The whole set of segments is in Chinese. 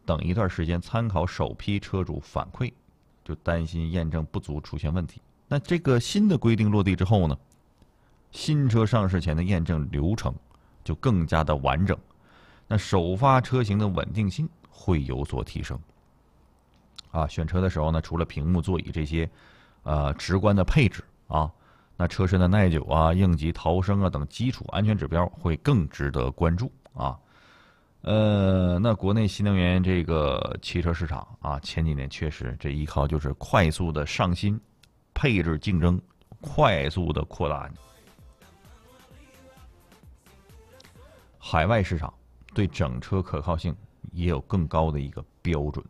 等一段时间参考首批车主反馈，就担心验证不足出现问题。那这个新的规定落地之后呢，新车上市前的验证流程就更加的完整，那首发车型的稳定性会有所提升。选车的时候呢，除了屏幕、座椅这些直观的配置那车身的耐久应急逃生等基础安全指标会更值得关注那国内新能源这个汽车市场前几年确实这依靠就是快速的上新，配置竞争快速的扩大。海外市场对整车可靠性也有更高的一个标准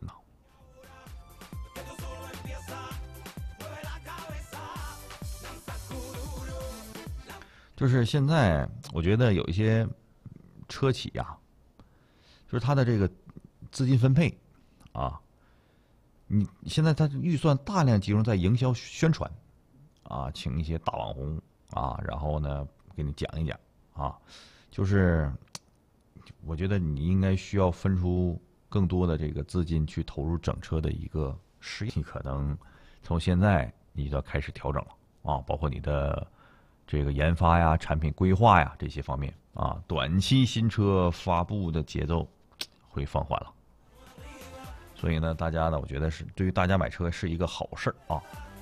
就是现在我觉得有一些车企就是它的这个资金分配你现在它预算大量集中在营销宣传请一些大网红然后呢给你讲一讲就是我觉得你应该需要分出更多的这个资金去投入整车的一个事业，可能从现在你就要开始调整了包括你的这个研发呀、产品规划呀这些方面短期新车发布的节奏会放缓了。所以呢，大家呢，我觉得是对于大家买车是一个好事